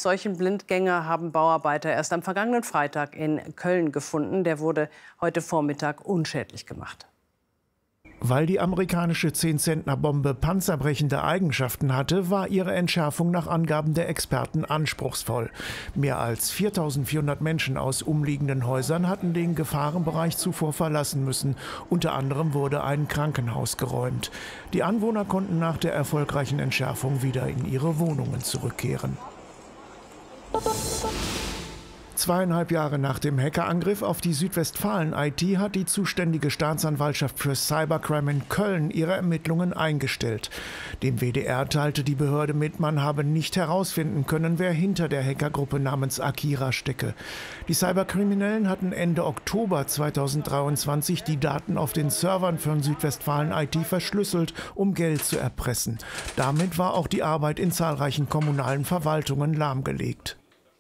solchen Blindgänger haben Bauarbeiter erst am vergangenen Freitag in Köln gefunden. Der wurde heute Vormittag unschädlich gemacht. Weil die amerikanische 10-Zentner-Bombe panzerbrechende Eigenschaften hatte, war ihre Entschärfung nach Angaben der Experten anspruchsvoll. Mehr als 4.400 Menschen aus umliegenden Häusern hatten den Gefahrenbereich zuvor verlassen müssen. Unter anderem wurde ein Krankenhaus geräumt. Die Anwohner konnten nach der erfolgreichen Entschärfung wieder in ihre Wohnungen zurückkehren. 2,5 Jahre nach dem Hackerangriff auf die Südwestfalen-IT hat die zuständige Staatsanwaltschaft für Cybercrime in Köln ihre Ermittlungen eingestellt. Dem WDR teilte die Behörde mit, man habe nicht herausfinden können, wer hinter der Hackergruppe namens Akira stecke. Die Cyberkriminellen hatten Ende Oktober 2023 die Daten auf den Servern von Südwestfalen-IT verschlüsselt, um Geld zu erpressen. Damit war auch die Arbeit in zahlreichen kommunalen Verwaltungen lahmgelegt.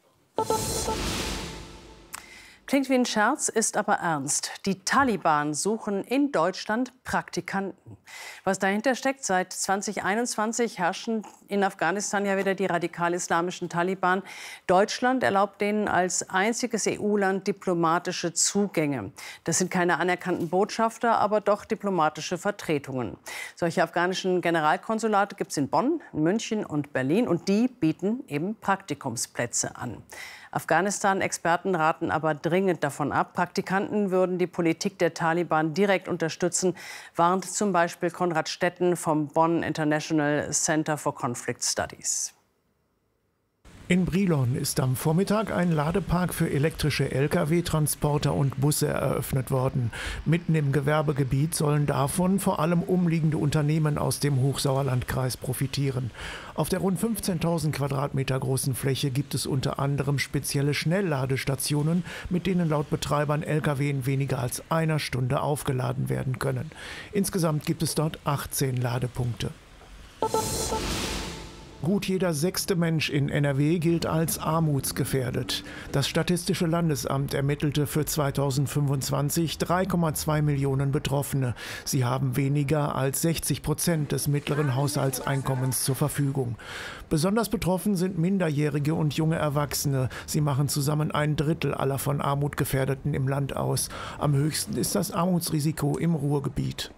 Klingt wie ein Scherz, ist aber ernst. Die Taliban suchen in Deutschland Praktikanten. Was dahinter steckt, seit 2021 herrschen in Afghanistan ja wieder die radikal-islamischen Taliban. Deutschland erlaubt denen als einziges EU-Land diplomatische Zugänge. Das sind keine anerkannten Botschafter, aber doch diplomatische Vertretungen. Solche afghanischen Generalkonsulate gibt es in Bonn, München und Berlin. Und die bieten eben Praktikumsplätze an. Afghanistan-Experten raten aber dringend davon ab. Praktikanten würden die Politik der Taliban direkt unterstützen, warnt zum Beispiel Konrad Stetten vom Bonn International Center for Conflict Studies. In Brilon ist am Vormittag ein Ladepark für elektrische Lkw, Transporter und Busse eröffnet worden. Mitten im Gewerbegebiet sollen davon vor allem umliegende Unternehmen aus dem Hochsauerlandkreis profitieren. Auf der rund 15.000 Quadratmeter großen Fläche gibt es unter anderem spezielle Schnellladestationen, mit denen laut Betreibern Lkw in weniger als einer Stunde aufgeladen werden können. Insgesamt gibt es dort 18 Ladepunkte. Gut jeder 6. Mensch in NRW gilt als armutsgefährdet. Das Statistische Landesamt ermittelte für 2025 3,2 Millionen Betroffene. Sie haben weniger als 60% des mittleren Haushaltseinkommens zur Verfügung. Besonders betroffen sind Minderjährige und junge Erwachsene. Sie machen zusammen 1/3 aller von Armut Gefährdeten im Land aus. Am höchsten ist das Armutsrisiko im Ruhrgebiet.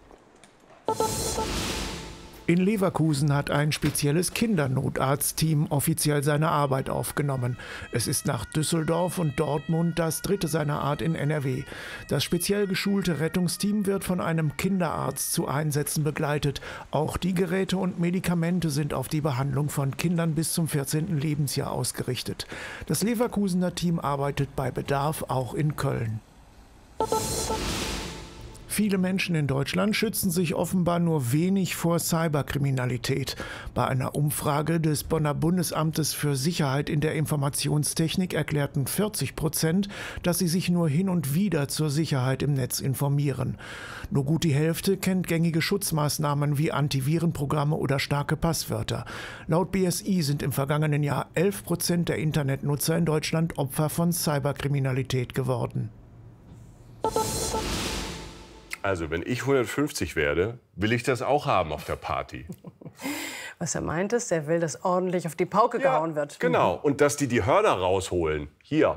In Leverkusen hat ein spezielles Kindernotarztteam offiziell seine Arbeit aufgenommen. Es ist nach Düsseldorf und Dortmund das 3. seiner Art in NRW. Das speziell geschulte Rettungsteam wird von einem Kinderarzt zu Einsätzen begleitet. Auch die Geräte und Medikamente sind auf die Behandlung von Kindern bis zum 14. Lebensjahr ausgerichtet. Das Leverkusener Team arbeitet bei Bedarf auch in Köln. Viele Menschen in Deutschland schützen sich offenbar nur wenig vor Cyberkriminalität. Bei einer Umfrage des Bonner Bundesamtes für Sicherheit in der Informationstechnik erklärten 40%, dass sie sich nur hin und wieder zur Sicherheit im Netz informieren. Nur gut die Hälfte kennt gängige Schutzmaßnahmen wie Antivirenprogramme oder starke Passwörter. Laut BSI sind im vergangenen Jahr 11% der Internetnutzer in Deutschland Opfer von Cyberkriminalität geworden. Also, wenn ich 150 werde, will ich das auch haben auf der Party. Was er meint ist, er will, dass ordentlich auf die Pauke gehauen wird. Genau, und dass die Hörner rausholen. Hier.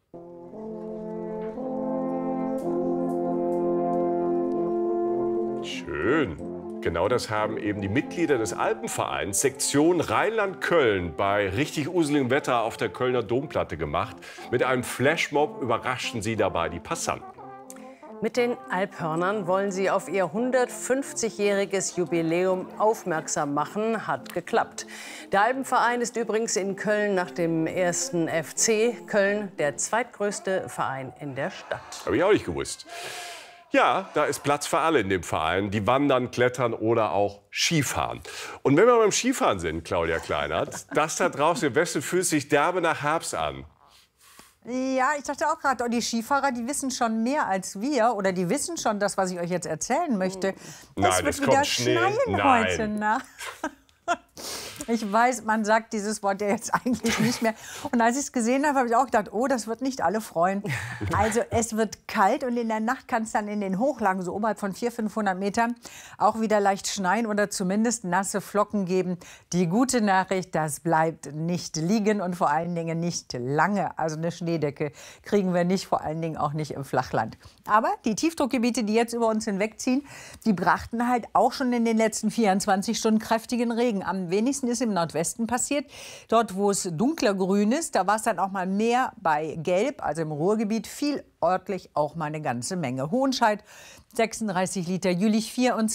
Schön. Genau das haben eben die Mitglieder des Alpenvereins Sektion Rheinland-Köln bei richtig useligem Wetter auf der Kölner Domplatte gemacht. Mit einem Flashmob überraschten sie dabei die Passanten. Mit den Alphörnern wollen sie auf ihr 150-jähriges Jubiläum aufmerksam machen. Hat geklappt. Der Alpenverein ist übrigens in Köln nach dem 1. FC Köln der zweitgrößte Verein in der Stadt. Habe ich auch nicht gewusst. Ja, da ist Platz für alle in dem Verein, die wandern, klettern oder auch Skifahren. Und wenn wir beim Skifahren sind, Claudia Kleinert, das da draußen im Westen fühlt sich derbe nach Herbst an. Ja, ich dachte auch gerade, die Skifahrer, die wissen schon mehr als wir. Oder die wissen schon das, was ich euch jetzt erzählen möchte. Nein, es wird es wieder kommt Schnee. schneien heute Nacht. Ich weiß, man sagt dieses Wort ja jetzt eigentlich nicht mehr. Und als ich es gesehen habe, habe ich auch gedacht, oh, das wird nicht alle freuen. Also es wird kalt und in der Nacht kann es dann in den Hochlagen, so oberhalb von 400-500 Metern, auch wieder leicht schneien oder zumindest nasse Flocken geben. Die gute Nachricht, das bleibt nicht liegen und vor allen Dingen nicht lange. Also eine Schneedecke kriegen wir nicht, vor allen Dingen auch nicht im Flachland. Aber die Tiefdruckgebiete, die jetzt über uns hinwegziehen, die brachten halt auch schon in den letzten 24 Stunden kräftigen Regen. Am wenigsten ist im Nordwesten passiert. Dort, wo es dunkler grün ist, da war es dann auch mal mehr bei Gelb, also im Ruhrgebiet, viel örtlich auch mal eine ganze Menge. Hohenscheid 36 Liter, Jülich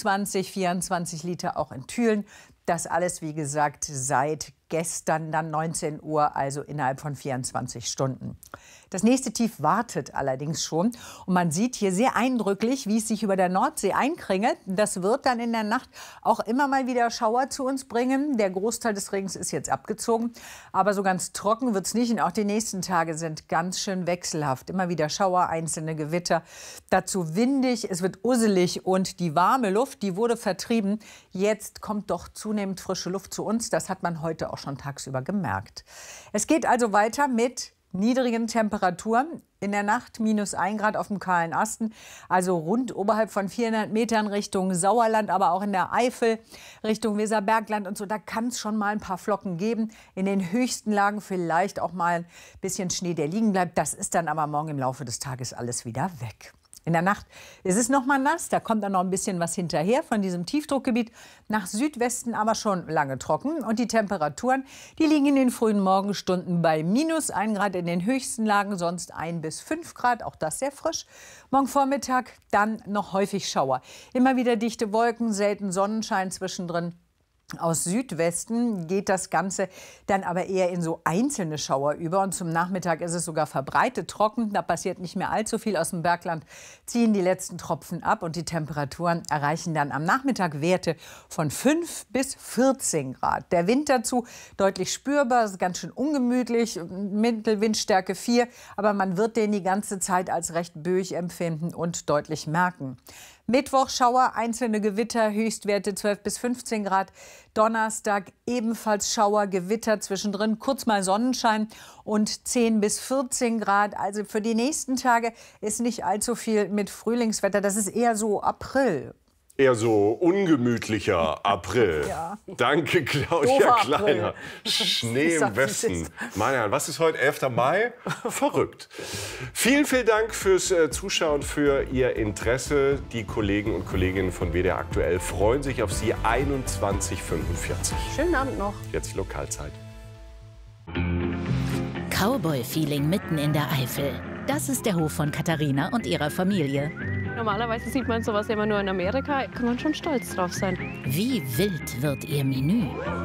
24 Liter auch in Thülen. Das alles, wie gesagt, seit gestern dann 19 Uhr, also innerhalb von 24 Stunden. Das nächste Tief wartet allerdings schon. Und man sieht hier sehr eindrücklich, wie es sich über der Nordsee einkringelt. Das wird dann in der Nacht auch immer mal wieder Schauer zu uns bringen. Der Großteil des Regens ist jetzt abgezogen. Aber so ganz trocken wird es nicht. Und auch die nächsten Tage sind ganz schön wechselhaft. Immer wieder Schauer, einzelne Gewitter. Dazu windig, es wird usselig. Und die warme Luft, die wurde vertrieben. Jetzt kommt doch zunehmend frische Luft zu uns. Das hat man heute auch schon tagsüber gemerkt. Es geht also weiter mit niedrigen Temperaturen. In der Nacht -1 Grad auf dem kahlen Asten, also rund oberhalb von 400 Metern Richtung Sauerland, aber auch in der Eifel, Richtung Weserbergland und so. Da kann es schon mal ein paar Flocken geben. In den höchsten Lagen vielleicht auch mal ein bisschen Schnee, der liegen bleibt. Das ist dann aber morgen im Laufe des Tages alles wieder weg. In der Nacht ist es noch mal nass, da kommt dann noch ein bisschen was hinterher von diesem Tiefdruckgebiet. Nach Südwesten aber schon lange trocken. Und die Temperaturen, die liegen in den frühen Morgenstunden bei -1 Grad in den höchsten Lagen, sonst 1 bis 5 Grad, auch das sehr frisch. Morgen Vormittag dann noch häufig Schauer. Immer wieder dichte Wolken, selten Sonnenschein zwischendrin. Aus Südwesten geht das Ganze dann aber eher in so einzelne Schauer über. Und zum Nachmittag ist es sogar verbreitet trocken. Da passiert nicht mehr allzu viel. Aus dem Bergland ziehen die letzten Tropfen ab. Und die Temperaturen erreichen dann am Nachmittag Werte von 5 bis 14 Grad. Der Wind dazu deutlich spürbar. Es ist ganz schön ungemütlich. Mittelwindstärke 4. Aber man wird den die ganze Zeit als recht böig empfinden und deutlich merken. Mittwoch Schauer, einzelne Gewitter, Höchstwerte 12 bis 15 Grad. Donnerstag ebenfalls Schauer, Gewitter, zwischendrin kurz mal Sonnenschein und 10 bis 14 Grad. Also für die nächsten Tage ist nicht allzu viel mit Frühlingswetter. Das ist eher so April. Eher so ungemütlicher April. Ja. Danke, Claudia Doofer Kleiner. April. Schnee Ich im sag, Westen. Meine Herren, was ist heute, 11. Mai? Verrückt. Vielen, vielen Dank fürs Zuschauen, für Ihr Interesse. Die Kollegen und Kolleginnen von WDR Aktuell freuen sich auf Sie 21:45. Schönen Abend noch. Jetzt die Lokalzeit. Cowboy-Feeling mitten in der Eifel. Das ist der Hof von Katharina und ihrer Familie. Normalerweise sieht man sowas immer nur in Amerika. Kann man schon stolz drauf sein. Wie wild wird ihr Menü?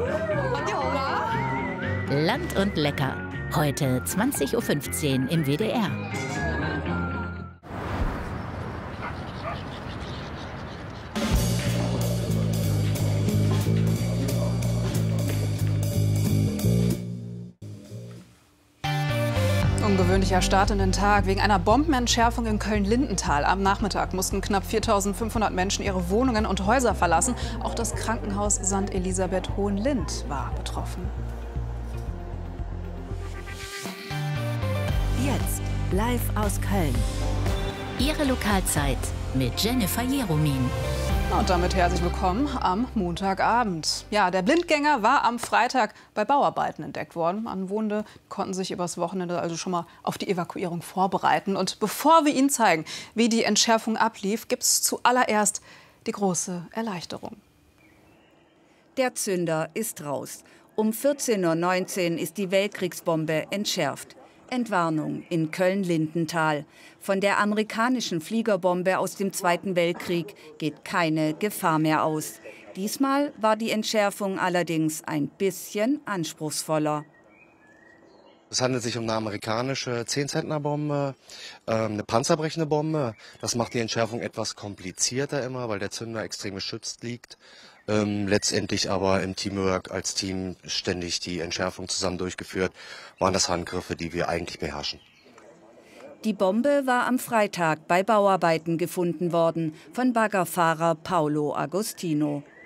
Land und lecker. Heute 20:15 Uhr im WDR. Ungewöhnlicher Start in den Tag. Wegen einer Bombenentschärfung in Köln-Lindenthal am Nachmittag mussten knapp 4.500 Menschen ihre Wohnungen und Häuser verlassen. Auch das Krankenhaus St. Elisabeth Hohenlind war betroffen. Jetzt live aus Köln. Ihre Lokalzeit mit Jennifer Jeromin. Und damit herzlich willkommen am Montagabend. Ja, der Blindgänger war am Freitag bei Bauarbeiten entdeckt worden. Anwohnende konnten sich übers Wochenende also schon mal auf die Evakuierung vorbereiten. Und bevor wir Ihnen zeigen, wie die Entschärfung ablief, gibt es zuallererst die große Erleichterung. Der Zünder ist raus. Um 14:19 Uhr ist die Weltkriegsbombe entschärft. Entwarnung in Köln-Lindenthal. Von der amerikanischen Fliegerbombe aus dem Zweiten Weltkrieg geht keine Gefahr mehr aus. Diesmal war die Entschärfung allerdings ein bisschen anspruchsvoller. Es handelt sich um eine amerikanische 10-Zentner-Bombe, eine panzerbrechende Bombe. Das macht die Entschärfung etwas komplizierter immer, weil der Zünder extrem geschützt liegt. Letztendlich aber im Teamwork als Team ständig die Entschärfung zusammen durchgeführt, waren das Handgriffe, die wir eigentlich beherrschen. Die Bombe war am Freitag bei Bauarbeiten gefunden worden von Baggerfahrer Paolo Agostino.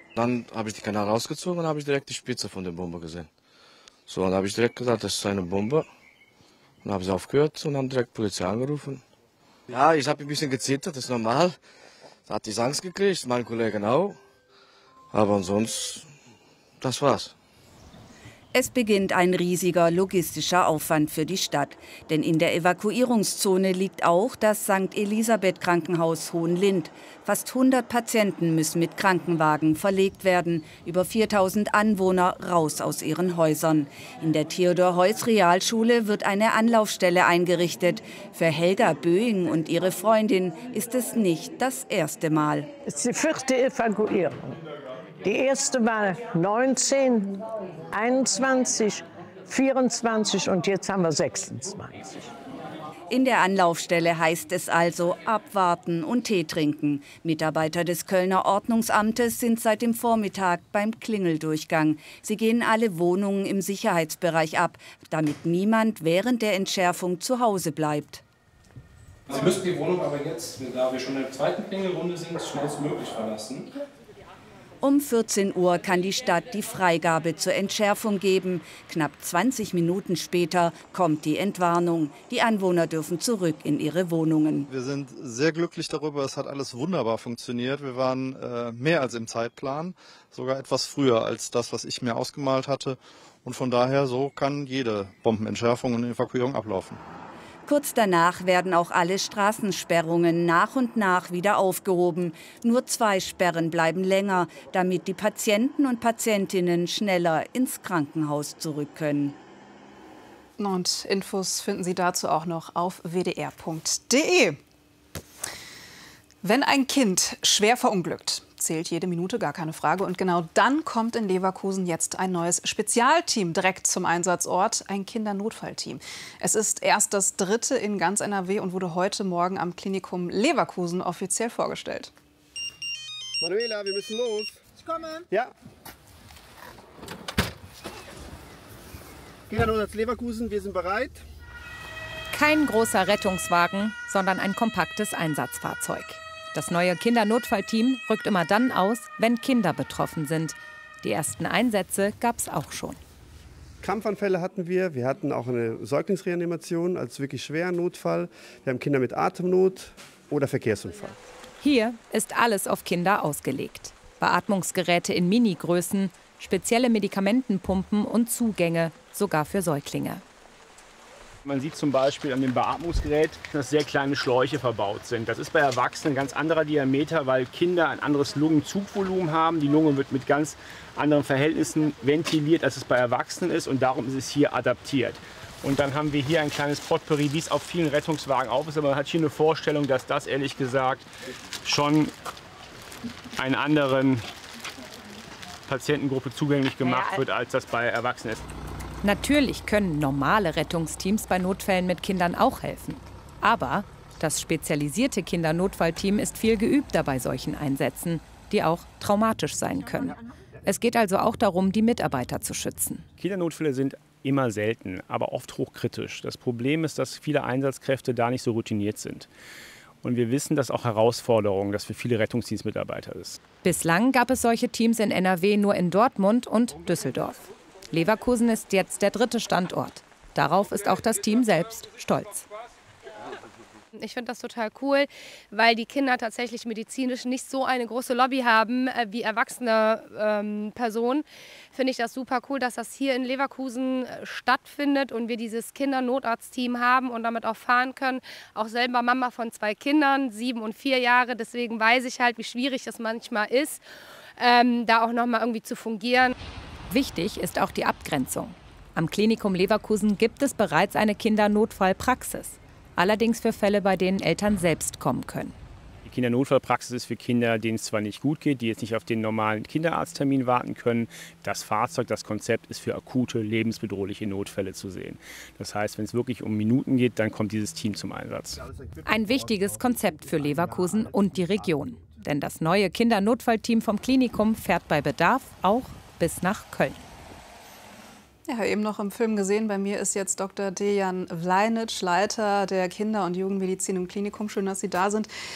Dann habe ich die Kanal rausgezogen und habe ich direkt die Spitze von der Bombe gesehen. So, dann habe ich direkt gesagt, das ist eine Bombe. Dann habe ich aufgehört und dann direkt Polizei angerufen. Ja, ich habe ein bisschen gezittert, das ist normal. Da hat die Angst gekriegt, mein Kollege auch. Aber ansonsten, das war's. Es beginnt ein riesiger logistischer Aufwand für die Stadt. Denn in der Evakuierungszone liegt auch das St. Elisabeth Krankenhaus Hohenlind. Fast 100 Patienten müssen mit Krankenwagen verlegt werden. Über 4000 Anwohner raus aus ihren Häusern. In der Theodor-Heuss-Realschule wird eine Anlaufstelle eingerichtet. Für Helga Böing und ihre Freundin ist es nicht das erste Mal. Es ist die 4. Evakuierung. Die erste war 19, 21, 24 und jetzt haben wir 26. In der Anlaufstelle heißt es also abwarten und Tee trinken. Mitarbeiter des Kölner Ordnungsamtes sind seit dem Vormittag beim Klingeldurchgang. Sie gehen alle Wohnungen im Sicherheitsbereich ab, damit niemand während der Entschärfung zu Hause bleibt. Sie müssen die Wohnung aber jetzt, da wir schon in der zweiten Klingelrunde sind, schnellstmöglich verlassen. Um 14 Uhr kann die Stadt die Freigabe zur Entschärfung geben. Knapp 20 Minuten später kommt die Entwarnung. Die Anwohner dürfen zurück in ihre Wohnungen. Wir sind sehr glücklich darüber, es hat alles wunderbar funktioniert. Wir waren mehr als im Zeitplan, sogar etwas früher als das, was ich mir ausgemalt hatte. Und von daher, so kann jede Bombenentschärfung und Evakuierung ablaufen. Kurz danach werden auch alle Straßensperrungen nach und nach wieder aufgehoben. Nur 2 Sperren bleiben länger, damit die Patienten und Patientinnen schneller ins Krankenhaus zurück können. Und Infos finden Sie dazu auch noch auf wdr.de. Wenn ein Kind schwer verunglückt, zählt jede Minute, gar keine Frage. Und genau dann kommt in Leverkusen jetzt ein neues Spezialteam direkt zum Einsatzort, ein Kindernotfallteam. Es ist erst das 3. in ganz NRW und wurde heute Morgen am Klinikum Leverkusen offiziell vorgestellt. Manuela, wir müssen los. Ich komme. Ja. Kindernotfall Leverkusen, wir sind bereit. Kein großer Rettungswagen, sondern ein kompaktes Einsatzfahrzeug. Das neue Kindernotfallteam rückt immer dann aus, wenn Kinder betroffen sind. Die ersten Einsätze gab es auch schon. Krampfanfälle hatten wir. Wir hatten auch eine Säuglingsreanimation als wirklich schweren Notfall. Wir haben Kinder mit Atemnot oder Verkehrsunfall. Hier ist alles auf Kinder ausgelegt. Beatmungsgeräte in Minigrößen, spezielle Medikamentenpumpen und Zugänge, sogar für Säuglinge. Man sieht zum Beispiel an dem Beatmungsgerät, dass sehr kleine Schläuche verbaut sind. Das ist bei Erwachsenen ein ganz anderer Diameter, weil Kinder ein anderes Lungenzugvolumen haben. Die Lunge wird mit ganz anderen Verhältnissen ventiliert, als es bei Erwachsenen ist. Und darum ist es hier adaptiert. Und dann haben wir hier ein kleines Potpourri, wie es auf vielen Rettungswagen auch ist. Aber man hat hier eine Vorstellung, dass das ehrlich gesagt schon einer anderen Patientengruppe zugänglich gemacht wird, als das bei Erwachsenen ist. Natürlich können normale Rettungsteams bei Notfällen mit Kindern auch helfen. Aber das spezialisierte Kindernotfallteam ist viel geübter bei solchen Einsätzen, die auch traumatisch sein können. Es geht also auch darum, die Mitarbeiter zu schützen. Kindernotfälle sind immer selten, aber oft hochkritisch. Das Problem ist, dass viele Einsatzkräfte da nicht so routiniert sind. Und wir wissen, dass auch Herausforderungen, das für viele Rettungsdienstmitarbeiter ist. Bislang gab es solche Teams in NRW nur in Dortmund und Düsseldorf. Leverkusen ist jetzt der 3. Standort. Darauf ist auch das Team selbst stolz. Ich finde das total cool, weil die Kinder tatsächlich medizinisch nicht so eine große Lobby haben wie erwachsene Personen. Finde ich das super cool, dass das hier in Leverkusen stattfindet und wir dieses Kindernotarztteam haben und damit auch fahren können. Auch selber Mama von 2 Kindern, 7 und 4 Jahre. Deswegen weiß ich halt, wie schwierig das manchmal ist, da auch noch mal irgendwie zu fungieren. Wichtig ist auch die Abgrenzung. Am Klinikum Leverkusen gibt es bereits eine Kindernotfallpraxis. Allerdings für Fälle, bei denen Eltern selbst kommen können. Die Kindernotfallpraxis ist für Kinder, denen es zwar nicht gut geht, die jetzt nicht auf den normalen Kinderarzttermin warten können. Das Fahrzeug, das Konzept ist für akute, lebensbedrohliche Notfälle zu sehen. Das heißt, wenn es wirklich um Minuten geht, dann kommt dieses Team zum Einsatz. Ein wichtiges Konzept für Leverkusen und die Region. Denn das neue Kindernotfallteam vom Klinikum fährt bei Bedarf auch bis nach Köln. Ja, eben noch im Film gesehen. Bei mir ist jetzt Dr. Dejan Vlajnic, Leiter der Kinder- und Jugendmedizin im Klinikum. Schön, dass Sie da sind.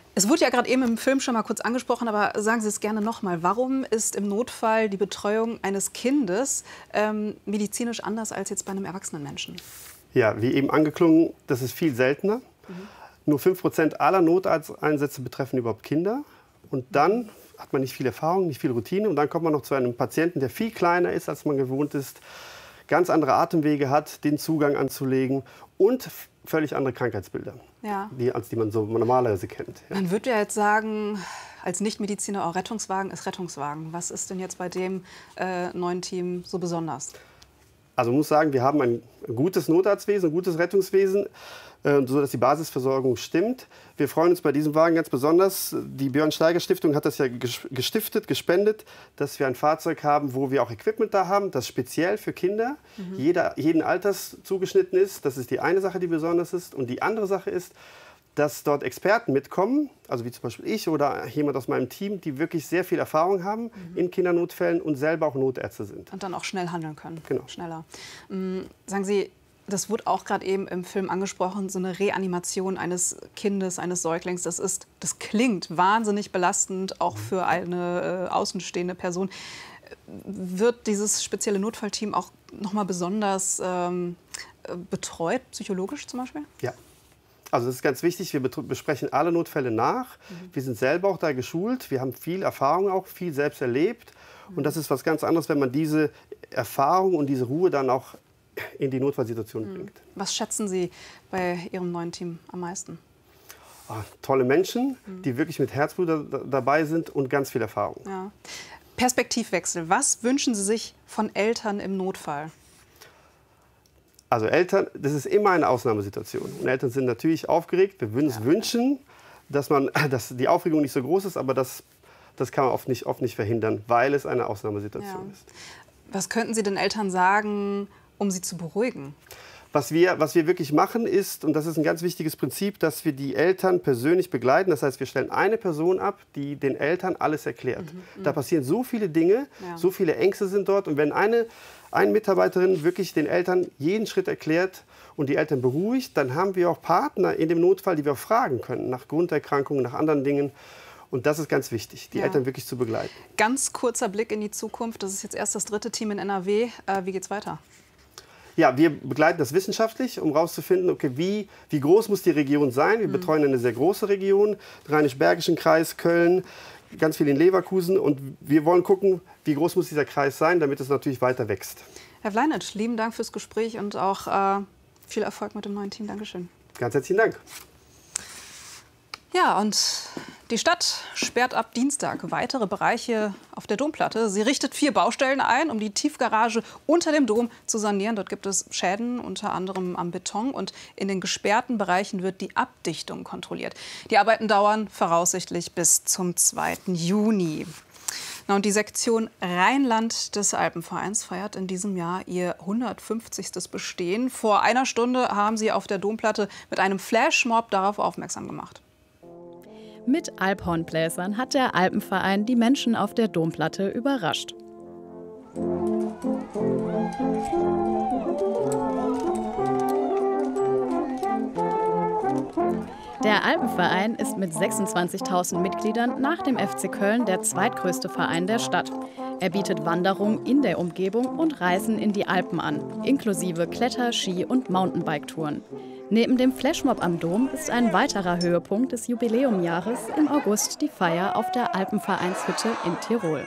Es wurde ja gerade eben im Film schon mal kurz angesprochen, aber sagen Sie es gerne noch mal. Warum ist im Notfall die Betreuung eines Kindes medizinisch anders als jetzt bei einem erwachsenen Menschen? Ja, wie eben angeklungen, das ist viel seltener. Nur 5% aller Notarzteinsätze betreffen überhaupt Kinder. Und dann hat man nicht viel Erfahrung, nicht viel Routine. Und dann kommt man noch zu einem Patienten, der viel kleiner ist, als man gewohnt ist, ganz andere Atemwege hat, den Zugang anzulegen und völlig andere Krankheitsbilder, als die man so normalerweise kennt. Ja. Man würde ja jetzt sagen, als Nichtmediziner auch Rettungswagen ist Rettungswagen. Was ist denn jetzt bei dem neuen Team so besonders? Also man muss sagen, wir haben ein gutes Notarztwesen, ein gutes Rettungswesen, sodass die Basisversorgung stimmt. Wir freuen uns bei diesem Wagen ganz besonders. Die Björn-Steiger-Stiftung hat das ja gespendet, dass wir ein Fahrzeug haben, wo wir auch Equipment da haben, das speziell für Kinder jeden Alters zugeschnitten ist. Das ist die eine Sache, die besonders ist. Und die andere Sache ist, dass dort Experten mitkommen, also wie zum Beispiel ich oder jemand aus meinem Team, die wirklich sehr viel Erfahrung haben in Kindernotfällen und selber auch Notärzte sind. Und dann auch schnell handeln können. Genau. Schneller. Sagen Sie, das wurde auch gerade eben im Film angesprochen, so eine Reanimation eines Kindes, eines Säuglings, das klingt wahnsinnig belastend, auch für eine außenstehende Person. Wird dieses spezielle Notfallteam auch noch mal besonders betreut, psychologisch zum Beispiel? Ja. Also das ist ganz wichtig, wir besprechen alle Notfälle nach. Wir sind selber auch da geschult, wir haben viel Erfahrung auch, viel selbst erlebt. Und das ist was ganz anderes, wenn man diese Erfahrung und diese Ruhe dann auch in die Notfallsituation bringt. Was schätzen Sie bei Ihrem neuen Team am meisten? Tolle Menschen, die wirklich mit Herzblut dabei sind und ganz viel Erfahrung. Ja. Perspektivwechsel, was wünschen Sie sich von Eltern im Notfall? Also Eltern, das ist immer eine Ausnahmesituation. Und Eltern sind natürlich aufgeregt. Wir würden uns wünschen, dass die Aufregung nicht so groß ist, aber das kann man oft nicht verhindern, weil es eine Ausnahmesituation ist. Was könnten Sie den Eltern sagen, um sie zu beruhigen? Was wir wirklich machen ist, und das ist ein ganz wichtiges Prinzip, dass wir die Eltern persönlich begleiten. Das heißt, wir stellen eine Person ab, die den Eltern alles erklärt. Da passieren so viele Dinge, so viele Ängste sind dort. Und wenn eine Mitarbeiterin wirklich den Eltern jeden Schritt erklärt und die Eltern beruhigt, dann haben wir auch Partner in dem Notfall, die wir auch fragen können, nach Grunderkrankungen, nach anderen Dingen. Und das ist ganz wichtig, die Eltern wirklich zu begleiten. Ganz kurzer Blick in die Zukunft. Das ist jetzt erst das 3. Team in NRW. Wie geht's weiter? Ja, wir begleiten das wissenschaftlich, um herauszufinden, okay, wie groß muss die Region sein. Wir betreuen eine sehr große Region, Rheinisch-Bergischen Kreis, Köln, ganz viel in Leverkusen. Und wir wollen gucken, wie groß muss dieser Kreis sein, damit es natürlich weiter wächst. Herr Wleinitsch, lieben Dank fürs Gespräch und auch viel Erfolg mit dem neuen Team. Dankeschön. Ganz herzlichen Dank. Ja, und die Stadt sperrt ab Dienstag weitere Bereiche auf der Domplatte. Sie richtet 4 Baustellen ein, um die Tiefgarage unter dem Dom zu sanieren. Dort gibt es Schäden, unter anderem am Beton. Und in den gesperrten Bereichen wird die Abdichtung kontrolliert. Die Arbeiten dauern voraussichtlich bis zum 2. Juni. Na, und die Sektion Rheinland des Alpenvereins feiert in diesem Jahr ihr 150. Bestehen. Vor einer Stunde haben sie auf der Domplatte mit einem Flashmob darauf aufmerksam gemacht. Mit Alphornbläsern hat der Alpenverein die Menschen auf der Domplatte überrascht. Der Alpenverein ist mit 26.000 Mitgliedern nach dem FC Köln der zweitgrößte Verein der Stadt. Er bietet Wanderungen in der Umgebung und Reisen in die Alpen an, inklusive Kletter-, Ski- und Mountainbike-Touren. Neben dem Flashmob am Dom ist ein weiterer Höhepunkt des Jubiläumjahres im August die Feier auf der Alpenvereinshütte in Tirol.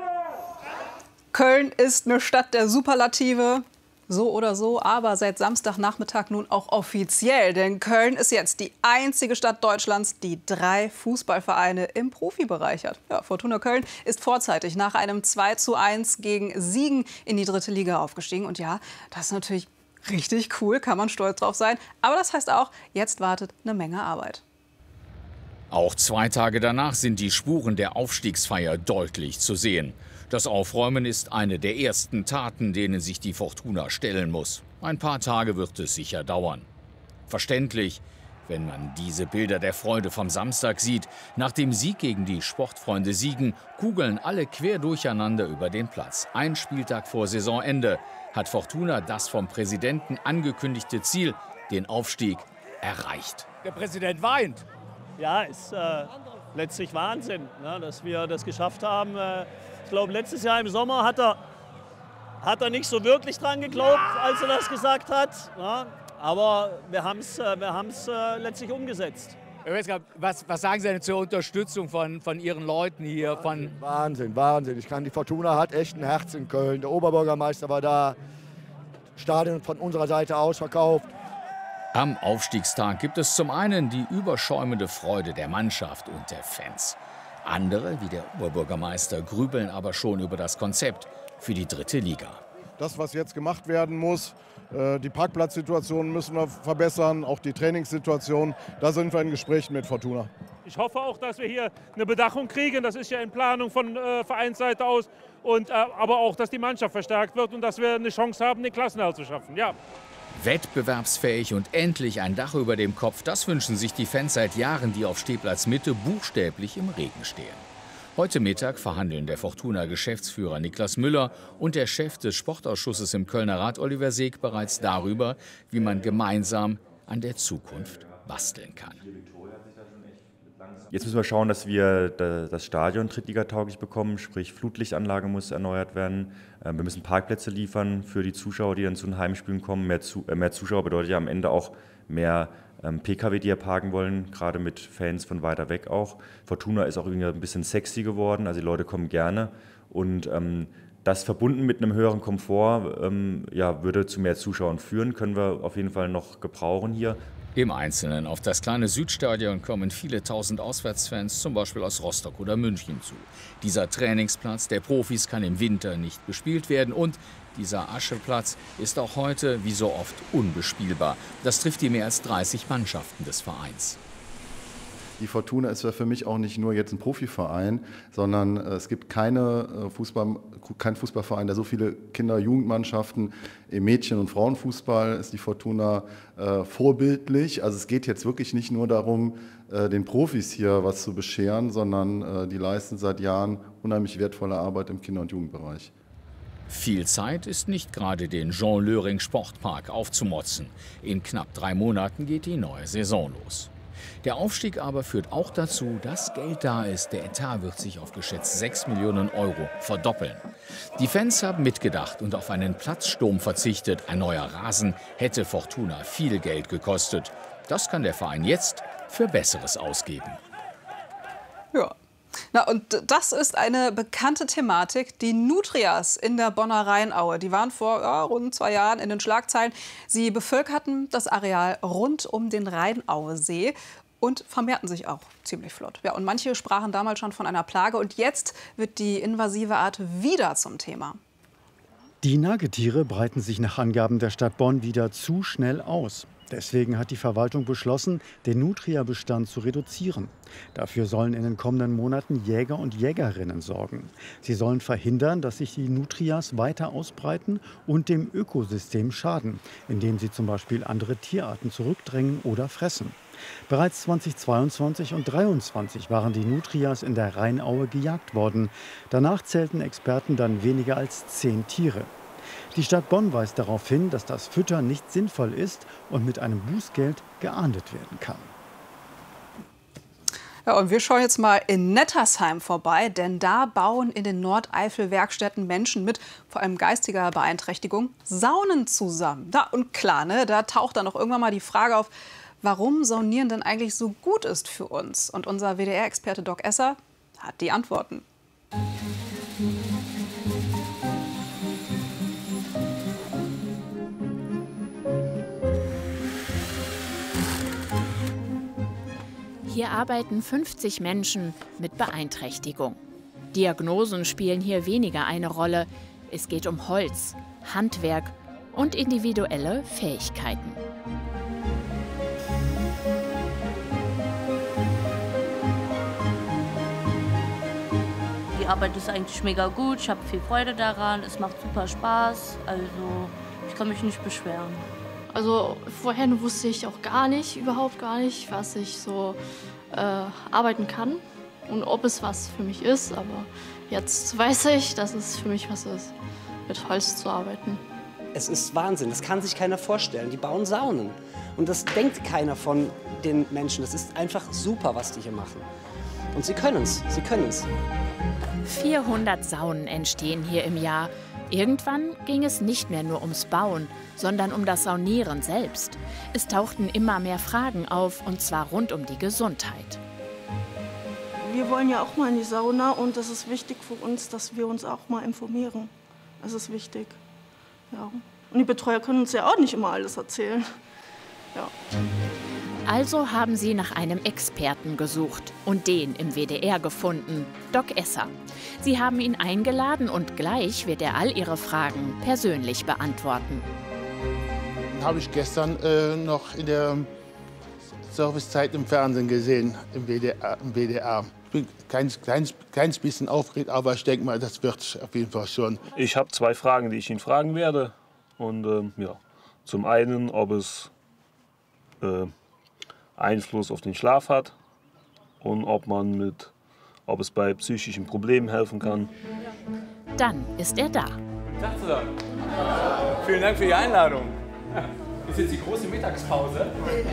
Köln ist eine Stadt der Superlative. So oder so, aber seit Samstagnachmittag nun auch offiziell. Denn Köln ist jetzt die einzige Stadt Deutschlands, die 3 Fußballvereine im Profibereich hat. Ja, Fortuna Köln ist vorzeitig nach einem 2:1 gegen Siegen in die 3. Liga aufgestiegen. Und ja, das ist natürlich richtig cool, kann man stolz drauf sein. Aber das heißt auch, jetzt wartet eine Menge Arbeit. Auch 2 Tage danach sind die Spuren der Aufstiegsfeier deutlich zu sehen. Das Aufräumen ist eine der ersten Taten, denen sich die Fortuna stellen muss. Ein paar Tage wird es sicher dauern. Verständlich, wenn man diese Bilder der Freude vom Samstag sieht. Nach dem Sieg gegen die Sportfreunde Siegen kugeln alle quer durcheinander über den Platz. Ein Spieltag vor Saisonende hat Fortuna das vom Präsidenten angekündigte Ziel, den Aufstieg, erreicht. Der Präsident weint. Ja, ist letztlich Wahnsinn, ne, dass wir das geschafft haben. Ich glaube, letztes Jahr im Sommer hat er nicht so wirklich dran geglaubt, als er das gesagt hat. Ne? Aber wir haben es letztlich umgesetzt. Was sagen Sie denn zur Unterstützung von Ihren Leuten hier? Wahnsinn, Wahnsinn. Die Fortuna hat echt ein Herz in Köln. Der Oberbürgermeister war da, Stadion von unserer Seite ausverkauft. Am Aufstiegstag gibt es zum einen die überschäumende Freude der Mannschaft und der Fans. Andere, wie der Oberbürgermeister, grübeln aber schon über das Konzept für die 3. Liga. Das, was jetzt gemacht werden muss, die Parkplatzsituation müssen wir verbessern, auch die Trainingssituation. Da sind wir in Gesprächen mit Fortuna. Ich hoffe auch, dass wir hier eine Bedachung kriegen. Das ist ja in Planung von Vereinsseite aus. Aber auch, dass die Mannschaft verstärkt wird und dass wir eine Chance haben, den Klassenerhalt zu schaffen. Ja. Wettbewerbsfähig und endlich ein Dach über dem Kopf, das wünschen sich die Fans seit Jahren, die auf Stehplatz Mitte buchstäblich im Regen stehen. Heute Mittag verhandeln der Fortuna-Geschäftsführer Niklas Müller und der Chef des Sportausschusses im Kölner Rat Oliver Seeg bereits darüber, wie man gemeinsam an der Zukunft basteln kann. Jetzt müssen wir schauen, dass wir das Stadion drittligatauglich bekommen, sprich Flutlichtanlage muss erneuert werden. Wir müssen Parkplätze liefern für die Zuschauer, die dann zu den Heimspielen kommen. Mehr Zuschauer bedeutet ja am Ende auch mehr PKW, die hier parken wollen, gerade mit Fans von weiter weg auch. Fortuna ist auch irgendwie ein bisschen sexy geworden, also die Leute kommen gerne. Und das verbunden mit einem höheren Komfort würde zu mehr Zuschauern führen, können wir auf jeden Fall noch gebrauchen hier. Im Einzelnen auf das kleine Südstadion kommen viele tausend Auswärtsfans, zum Beispiel aus Rostock oder München, zu. Dieser Trainingsplatz der Profis kann im Winter nicht bespielt werden und dieser Ascheplatz ist auch heute, wie so oft, unbespielbar. Das trifft die mehr als 30 Mannschaften des Vereins. Die Fortuna ist ja für mich auch nicht nur jetzt ein Profiverein, sondern es gibt keinen Fußballverein, der so viele Kinder- und Jugendmannschaften im Mädchen- und Frauenfußball ist die Fortuna vorbildlich. Also es geht jetzt wirklich nicht nur darum, den Profis hier was zu bescheren, sondern die leisten seit Jahren unheimlich wertvolle Arbeit im Kinder- und Jugendbereich. Viel Zeit ist nicht gerade den Jean-Löring-Sportpark aufzumotzen. In knapp 3 Monaten geht die neue Saison los. Der Aufstieg aber führt auch dazu, dass Geld da ist. Der Etat wird sich auf geschätzt 6 Millionen Euro verdoppeln. Die Fans haben mitgedacht und auf einen Platzsturm verzichtet. Ein neuer Rasen hätte Fortuna viel Geld gekostet. Das kann der Verein jetzt für Besseres ausgeben. Ja. Na, und das ist eine bekannte Thematik. Die Nutrias in der Bonner Rheinaue, die waren vor rund 2 Jahren in den Schlagzeilen. Sie bevölkerten das Areal rund um den Rheinauesee und vermehrten sich auch ziemlich flott. Ja, und manche sprachen damals schon von einer Plage. Und jetzt wird die invasive Art wieder zum Thema. Die Nagetiere breiten sich nach Angaben der Stadt Bonn wieder zu schnell aus. Deswegen hat die Verwaltung beschlossen, den Nutria-Bestand zu reduzieren. Dafür sollen in den kommenden Monaten Jäger und Jägerinnen sorgen. Sie sollen verhindern, dass sich die Nutrias weiter ausbreiten und dem Ökosystem schaden, indem sie zum Beispiel andere Tierarten zurückdrängen oder fressen. Bereits 2022 und 2023 waren die Nutrias in der Rheinaue gejagt worden. Danach zählten Experten dann weniger als 10 Tiere. Die Stadt Bonn weist darauf hin, dass das Füttern nicht sinnvoll ist und mit einem Bußgeld geahndet werden kann. Ja, und wir schauen jetzt mal in Nettersheim vorbei, denn da bauen in den Nordeifel-Werkstätten Menschen mit vor allem geistiger Beeinträchtigung Saunen zusammen. Und klar, ne, da taucht dann auch irgendwann mal die Frage auf, warum Saunieren denn eigentlich so gut ist für uns. Und unser WDR-Experte Doc Esser hat die Antworten. Hier arbeiten 50 Menschen mit Beeinträchtigung. Diagnosen spielen hier weniger eine Rolle. Es geht um Holz, Handwerk und individuelle Fähigkeiten. Die Arbeit ist eigentlich mega gut, ich habe viel Freude daran, es macht super Spaß, also ich kann mich nicht beschweren. Also vorher wusste ich auch überhaupt gar nicht, was ich so arbeiten kann und ob es was für mich ist. Aber jetzt weiß ich, dass es für mich was ist, mit Holz zu arbeiten. Es ist Wahnsinn, das kann sich keiner vorstellen. Die bauen Saunen und das denkt keiner von den Menschen. Das ist einfach super, was die hier machen. Und sie können es, sie können es. 400 Saunen entstehen hier im Jahr. Irgendwann ging es nicht mehr nur ums Bauen, sondern um das Saunieren selbst. Es tauchten immer mehr Fragen auf, und zwar rund um die Gesundheit. Wir wollen ja auch mal in die Sauna und es ist wichtig für uns, dass wir uns auch mal informieren. Das ist wichtig. Ja. Und die Betreuer können uns ja auch nicht immer alles erzählen. Ja. Also haben sie nach einem Experten gesucht und den im WDR gefunden, Doc Esser. Sie haben ihn eingeladen und gleich wird er all ihre Fragen persönlich beantworten. Habe ich gestern noch in der Servicezeit im Fernsehen gesehen, im WDR. Ich bin kleines bisschen aufgeregt, aber ich denke mal, das wird auf jeden Fall schon. Ich habe 2 Fragen, die ich ihn fragen werde. Und ja, zum einen, ob es Einfluss auf den Schlaf hat und ob es bei psychischen Problemen helfen kann. Dann ist er da. Tag zusammen. Vielen Dank für die Einladung. Ist jetzt die große Mittagspause?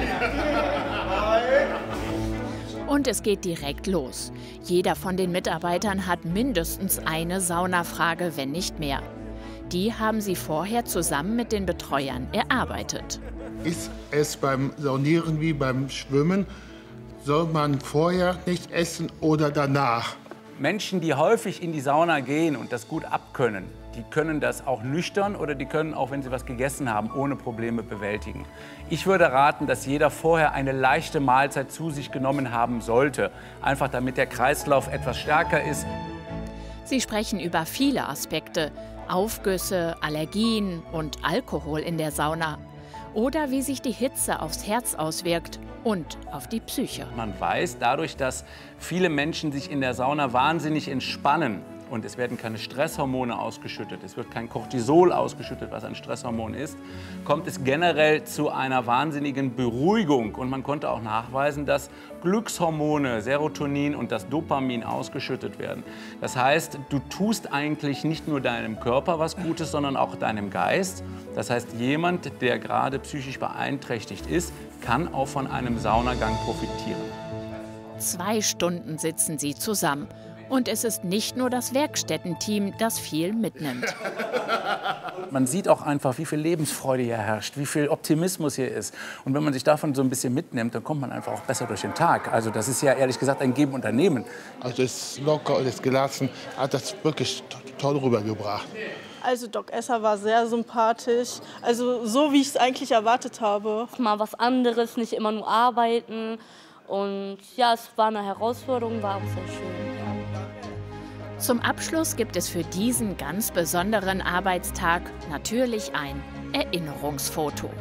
Und es geht direkt los. Jeder von den Mitarbeitern hat mindestens eine Saunafrage, wenn nicht mehr. Die haben sie vorher zusammen mit den Betreuern erarbeitet. Ist es beim Saunieren wie beim Schwimmen? Soll man vorher nicht essen oder danach? Menschen, die häufig in die Sauna gehen und das gut abkönnen, die können das auch nüchtern oder die können auch, wenn sie was gegessen haben, ohne Probleme bewältigen. Ich würde raten, dass jeder vorher eine leichte Mahlzeit zu sich genommen haben sollte, einfach damit der Kreislauf etwas stärker ist. Sie sprechen über viele Aspekte, Aufgüsse, Allergien und Alkohol in der Sauna. Oder wie sich die Hitze aufs Herz auswirkt und auf die Psyche. Man weiß dadurch, dass viele Menschen sich in der Sauna wahnsinnig entspannen und es werden keine Stresshormone ausgeschüttet, es wird kein Cortisol ausgeschüttet, was ein Stresshormon ist, kommt es generell zu einer wahnsinnigen Beruhigung. Und man konnte auch nachweisen, dass Glückshormone, Serotonin und das Dopamin ausgeschüttet werden. Das heißt, du tust eigentlich nicht nur deinem Körper was Gutes, sondern auch deinem Geist. Das heißt, jemand, der gerade psychisch beeinträchtigt ist, kann auch von einem Saunagang profitieren. 2 Stunden sitzen sie zusammen. Und es ist nicht nur das Werkstättenteam, das viel mitnimmt. Man sieht auch einfach, wie viel Lebensfreude hier herrscht, wie viel Optimismus hier ist. Und wenn man sich davon so ein bisschen mitnimmt, dann kommt man einfach auch besser durch den Tag. Also das ist ja ehrlich gesagt ein Geben und ein Nehmen. Also das ist locker und das gelassen, hat das wirklich toll rübergebracht. Also Doc Esser war sehr sympathisch, also so wie ich es eigentlich erwartet habe. Mal was anderes, nicht immer nur arbeiten. Und ja, es war eine Herausforderung, war auch sehr schön. Ja. Zum Abschluss gibt es für diesen ganz besonderen Arbeitstag natürlich ein Erinnerungsfoto.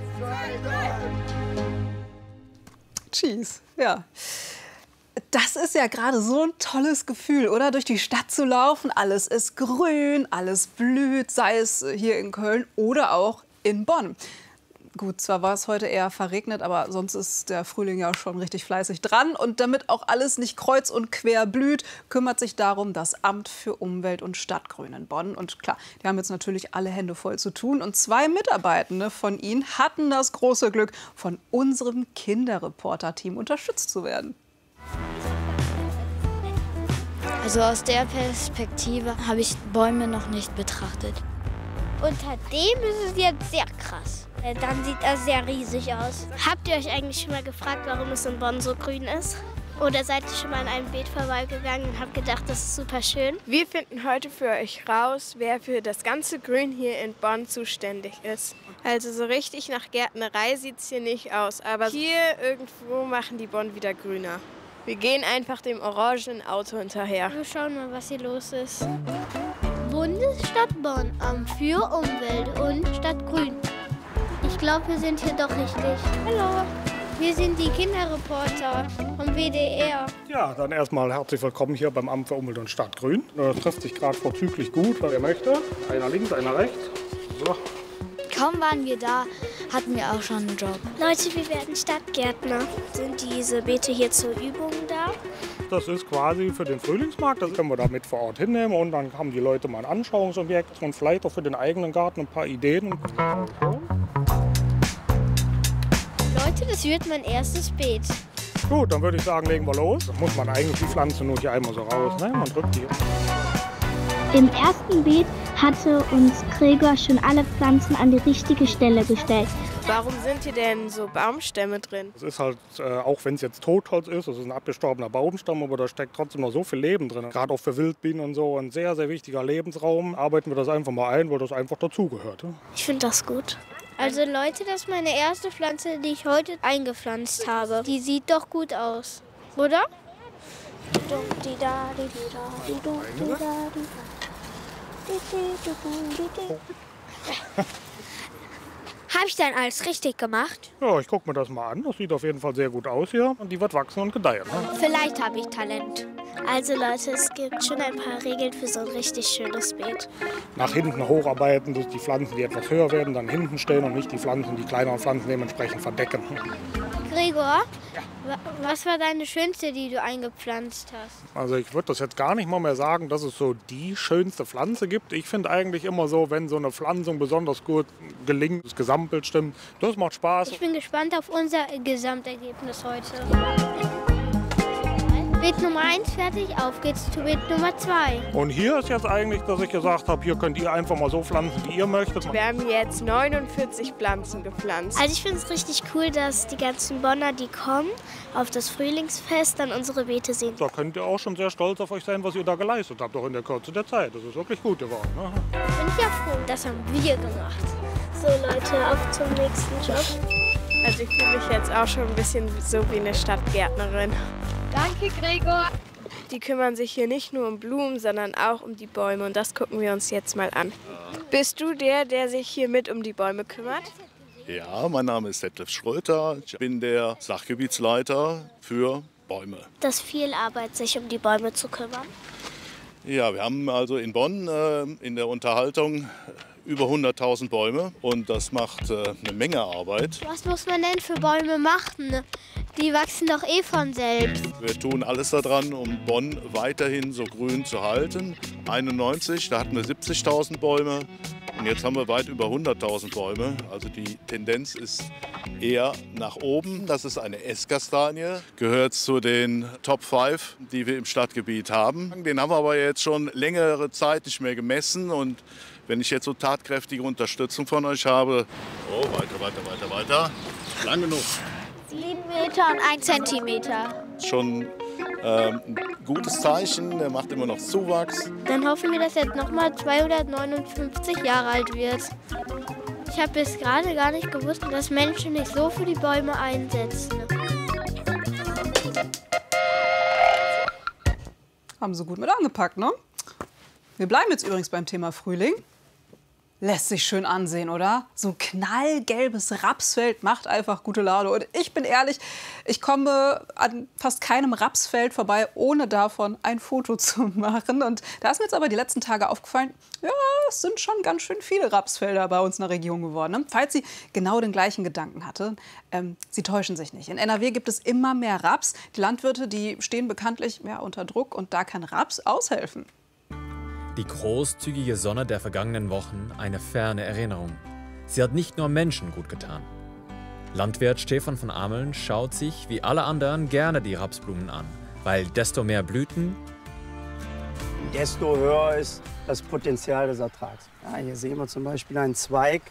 Tschüss, ja. Das ist ja gerade so ein tolles Gefühl, oder? Durch die Stadt zu laufen, alles ist grün, alles blüht, sei es hier in Köln oder auch in Bonn. Gut, zwar war es heute eher verregnet, aber sonst ist der Frühling ja schon richtig fleißig dran. Und damit auch alles nicht kreuz und quer blüht, kümmert sich darum das Amt für Umwelt und Stadtgrün in Bonn. Und klar, die haben jetzt natürlich alle Hände voll zu tun. Und 2 Mitarbeitende von ihnen hatten das große Glück, von unserem Kinderreporter-Team unterstützt zu werden. Also aus der Perspektive habe ich Bäume noch nicht betrachtet. Unter dem ist es jetzt sehr krass. Dann sieht er sehr riesig aus. Habt ihr euch eigentlich schon mal gefragt, warum es in Bonn so grün ist? Oder seid ihr schon mal an einem Beet vorbeigegangen und habt gedacht, das ist super schön? Wir finden heute für euch raus, wer für das ganze Grün hier in Bonn zuständig ist. Also so richtig nach Gärtnerei sieht es hier nicht aus, aber hier irgendwo machen die Bonn wieder grüner. Wir gehen einfach dem orangenen Auto hinterher. Wir schauen mal, was hier los ist. Bundesstadt Bonn, Amt für Umwelt und Stadtgrün. Ich glaube, wir sind hier doch richtig. Hallo, wir sind die Kinderreporter vom WDR. Ja, dann erstmal herzlich willkommen hier beim Amt für Umwelt und Stadtgrün. Das trifft sich gerade vorzüglich gut, wer möchte. Einer links, einer rechts. So. Kaum waren wir da, hatten wir auch schon einen Job. Leute, wir werden Stadtgärtner. Sind diese Beete hier zur Übung da? das ist quasi für den Frühlingsmarkt. Das können wir da mit vor Ort hinnehmen und dann haben die Leute mal ein Anschauungsobjekt und vielleicht auch für den eigenen Garten ein paar Ideen. Leute, das wird mein erstes Beet. Gut, dann würde ich sagen, legen wir los. Da muss man eigentlich die Pflanze nur hier einmal so raus. Ne? Man drückt die. Im ersten Beet hatte uns Gregor schon alle Pflanzen an die richtige Stelle gestellt. Warum sind hier denn so Baumstämme drin? Es ist halt, auch wenn es jetzt Totholz ist, es ist ein abgestorbener Baumstamm, aber da steckt trotzdem noch so viel Leben drin. Gerade auch für Wildbienen und so, ein sehr, sehr wichtiger Lebensraum. Arbeiten wir das einfach mal ein, weil das einfach dazugehört. Ich finde das gut. Also Leute, das ist meine erste Pflanze, die ich heute eingepflanzt habe. Die sieht doch gut aus, oder? Habe ich dann alles richtig gemacht? Ja, ich gucke mir das mal an. Das sieht auf jeden Fall sehr gut aus hier. Und die wird wachsen und gedeihen. Ne? Vielleicht habe ich Talent. Also Leute, es gibt schon ein paar Regeln für so ein richtig schönes Beet. Nach hinten hocharbeiten, dass die Pflanzen, die etwas höher werden, dann hinten stehen und nicht die Pflanzen, die kleineren Pflanzen dementsprechend verdecken. Gregor, was war deine schönste, die du eingepflanzt hast? Also ich würde das jetzt gar nicht mal mehr sagen, dass es so die schönste Pflanze gibt. Ich finde eigentlich immer so, wenn so eine Pflanzung besonders gut gelingt, das Gesamtbild stimmt, das macht Spaß. Ich bin gespannt auf unser Gesamtergebnis heute. Beet Nummer 1 fertig, auf geht's zu Beet Nummer 2. Und hier ist jetzt eigentlich, dass ich gesagt habe, hier könnt ihr einfach mal so pflanzen, wie ihr möchtet. Wir haben jetzt 49 Pflanzen gepflanzt. Also ich finde es richtig cool, dass die ganzen Bonner, die kommen, auf das Frühlingsfest dann unsere Beete sehen. Da könnt ihr auch schon sehr stolz auf euch sein, was ihr da geleistet habt, auch in der Kürze der Zeit. Das ist wirklich gut geworden. Ne? Bin ich ja froh, das haben wir gemacht. So Leute, auf zum nächsten Job. Also ich fühle mich jetzt auch schon ein bisschen so wie eine Stadtgärtnerin. Danke, Gregor. Die kümmern sich hier nicht nur um Blumen, sondern auch um die Bäume. Und das gucken wir uns jetzt mal an. Bist du der sich hier mit um die Bäume kümmert? Ja, mein Name ist Detlef Schröter. Ich bin der Sachgebietsleiter für Bäume. Das ist viel Arbeit, sich um die Bäume zu kümmern. Ja, wir haben also in Bonn in der Unterhaltung über 100.000 Bäume und das macht eine Menge Arbeit. Was muss man denn für Bäume machen? Die wachsen doch eh von selbst. Wir tun alles daran, um Bonn weiterhin so grün zu halten. 91, da hatten wir 70.000 Bäume und jetzt haben wir weit über 100.000 Bäume. Also die Tendenz ist eher nach oben. Das ist eine Esskastanie, gehört zu den Top 5, die wir im Stadtgebiet haben. Den haben wir aber jetzt schon längere Zeit nicht mehr gemessen und wenn ich jetzt so tatkräftige Unterstützung von euch habe, oh, weiter, lang genug. 7 Meter und 1 Zentimeter. Schon ein gutes Zeichen, der macht immer noch Zuwachs. Dann hoffen wir, dass er jetzt nochmal 259 Jahre alt wird. Ich habe bis gerade gar nicht gewusst, dass Menschen sich so für die Bäume einsetzen. Haben sie gut mit angepackt, ne? Wir bleiben jetzt übrigens beim Thema Frühling. Lässt sich schön ansehen, oder? So ein knallgelbes Rapsfeld macht einfach gute Laune. Und ich bin ehrlich, ich komme an fast keinem Rapsfeld vorbei, ohne davon ein Foto zu machen. Und da ist mir jetzt aber die letzten Tage aufgefallen, ja, es sind schon ganz schön viele Rapsfelder bei uns in der Region geworden. Ne? Falls Sie genau den gleichen Gedanken hatte, Sie täuschen sich nicht. In NRW gibt es immer mehr Raps. Die Landwirte, die stehen bekanntlich unter Druck und da kann Raps aushelfen. Die großzügige Sonne der vergangenen Wochen eine ferne Erinnerung. Sie hat nicht nur Menschen gut getan. Landwirt Stefan von Ameln schaut sich wie alle anderen gerne die Rapsblumen an, weil desto mehr Blüten, desto höher ist das Potenzial des Ertrags. Ja, hier sehen wir zum Beispiel einen Zweig.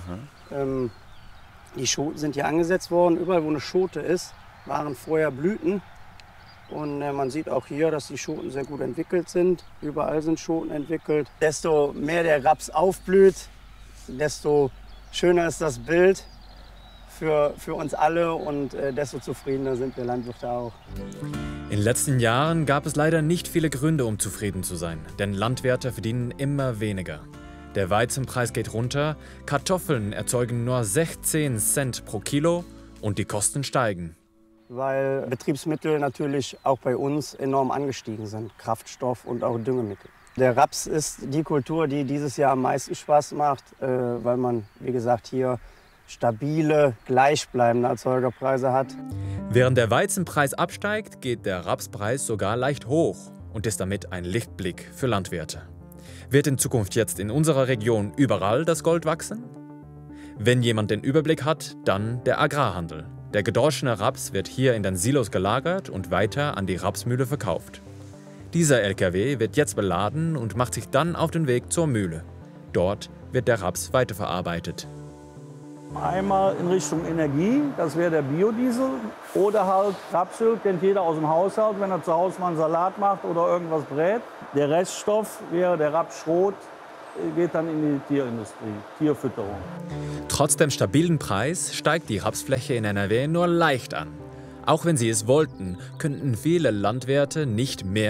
Die Schoten sind hier angesetzt worden. Überall, wo eine Schote ist, waren vorher Blüten. Und man sieht auch hier, dass die Schoten sehr gut entwickelt sind. Überall sind Schoten entwickelt. Desto mehr der Raps aufblüht, desto schöner ist das Bild für uns alle und desto zufriedener sind wir Landwirte auch. In den letzten Jahren gab es leider nicht viele Gründe, um zufrieden zu sein, denn Landwirte verdienen immer weniger. Der Weizenpreis geht runter, Kartoffeln erzeugen nur 16 Cent pro Kilo und die Kosten steigen. Weil Betriebsmittel natürlich auch bei uns enorm angestiegen sind, Kraftstoff und auch Düngemittel. Der Raps ist die Kultur, die dieses Jahr am meisten Spaß macht, weil man, wie gesagt, hier stabile, gleichbleibende Erzeugerpreise hat. Während der Weizenpreis absteigt, geht der Rapspreis sogar leicht hoch und ist damit ein Lichtblick für Landwirte. Wird in Zukunft jetzt in unserer Region überall das Gold wachsen? Wenn jemand den Überblick hat, dann der Agrarhandel. Der gedroschene Raps wird hier in den Silos gelagert und weiter an die Rapsmühle verkauft. Dieser LKW wird jetzt beladen und macht sich dann auf den Weg zur Mühle. Dort wird der Raps weiterverarbeitet. Einmal in Richtung Energie, das wäre der Biodiesel. Oder halt Rapsöl, kennt jeder aus dem Haushalt, wenn er zu Hause mal einen Salat macht oder irgendwas brät. Der Reststoff wäre der Rapsschrot, geht dann in die Tierindustrie, Tierfütterung. Trotz dem stabilen Preis steigt die Rapsfläche in NRW nur leicht an. Auch wenn sie es wollten, könnten viele Landwirte nicht mehr